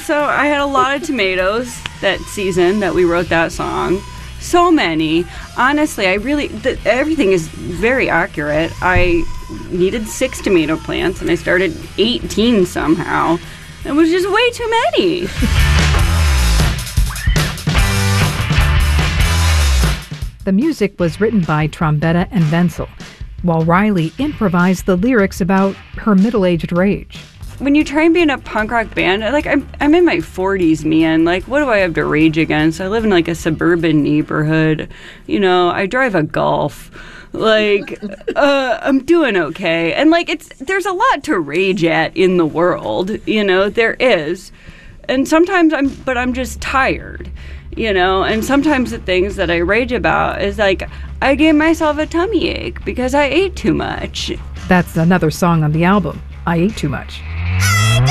So I had a lot of tomatoes that season that we wrote that song. So many. Honestly, everything is very accurate. I needed 6 tomato plants, and I started 18 somehow. It was just way too many. The music was written by Trombetta and Wenzel, while Riley improvised the lyrics about her middle-aged rage. When you try and be in a punk rock band, like I'm in my 40s, man. Like, what do I have to rage against? I live in like a suburban neighborhood. You know, I drive a Golf. Like, I'm doing okay. And like, there's a lot to rage at in the world. You know, there is. And sometimes I'm just tired. You know, and sometimes the things that I rage about is like, I gave myself a tummy ache because I ate too much. That's another song on the album, I Ate Too Much.